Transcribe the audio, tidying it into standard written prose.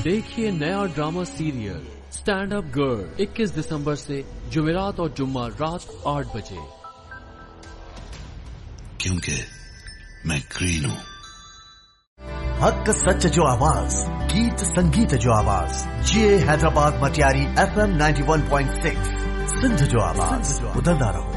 देखिए नया drama serial stand up girl 21 दिसंबर से जुमेरात और जुम्मा रात 8 बजे। क्योंकि मैं ग्रीन हूँ। हक सच जो आवाज, गीत संगीत जो आवाज, ये हैदराबाद मटियारी FM 91.6 सिंध जो आवाज, बदलता रहो।